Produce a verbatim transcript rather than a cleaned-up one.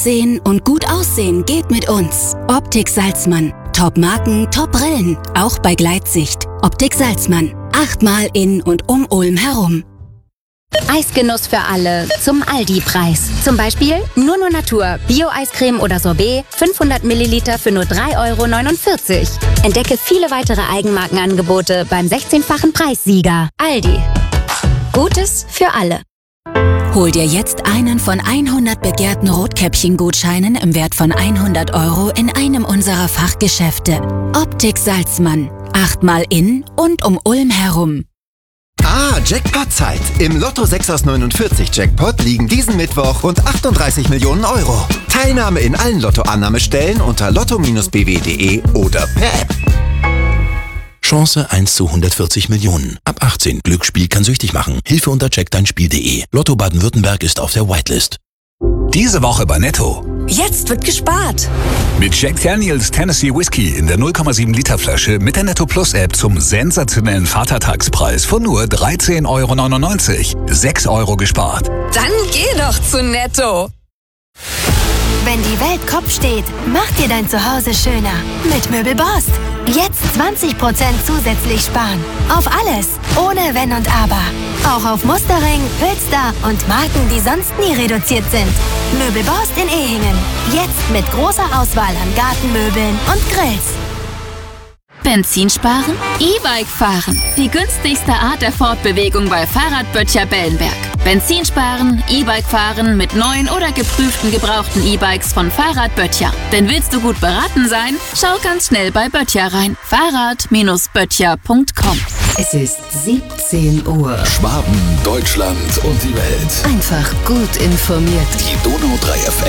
Sehen und gut aussehen geht mit uns. Optik Salzmann. Top-Marken, Top-Brillen. Auch bei Gleitsicht. Optik Salzmann. Achtmal in und um Ulm herum. Eisgenuss für alle zum Aldi-Preis. Zum Beispiel Nunu Natur, Bio-Eiscreme oder Sorbet, fünfhundert Milliliter für nur drei Euro neunundvierzig. Entdecke viele weitere Eigenmarkenangebote beim sechzehnfachen Preissieger. Aldi. Gutes für alle. Hol dir jetzt einen von hundert begehrten Rotkäppchen-Gutscheinen im Wert von hundert Euro in einem unserer Fachgeschäfte. Optik Salzmann. Achtmal in und um Ulm herum. Ah, Jackpot-Zeit. Im Lotto sechs aus neunundvierzig Jackpot liegen diesen Mittwoch rund achtunddreißig Millionen Euro. Teilnahme in allen Lottoannahmestellen unter lotto Bindestrich b w punkt de oder per App. Chance eins zu hundertvierzig Millionen. Ab achtzehn. Glücksspiel kann süchtig machen. Hilfe unter check dein spiel punkt de. Lotto Baden-Württemberg ist auf der Whitelist. Diese Woche bei Netto. Jetzt wird gespart. Mit Jack Daniels Tennessee Whiskey in der null Komma sieben Liter Flasche mit der Netto Plus App zum sensationellen Vatertagspreis von nur dreizehn Euro neunundneunzig. sechs Euro gespart. Dann geh doch zu Netto. Wenn die Welt Kopf steht, macht dir dein Zuhause schöner. Mit Möbelboss. Jetzt zwanzig Prozent zusätzlich sparen. Auf alles. Ohne Wenn und Aber. Auch auf Musterring, Hülster und Marken, die sonst nie reduziert sind. Möbelboss in Ehingen. Jetzt mit großer Auswahl an Gartenmöbeln und Grills. Benzin sparen? E-Bike fahren. Die günstigste Art der Fortbewegung bei Fahrradböttcher Bellenberg. Benzin sparen, E-Bike fahren mit neuen oder geprüften gebrauchten E-Bikes von Fahrradböttcher. Denn willst du gut beraten sein? Schau ganz schnell bei Böttcher rein. Fahrrad Böttcher punkt com. Es ist siebzehn Uhr. Schwaben, Deutschland und die Welt. Einfach gut informiert. Die Donau drei F M.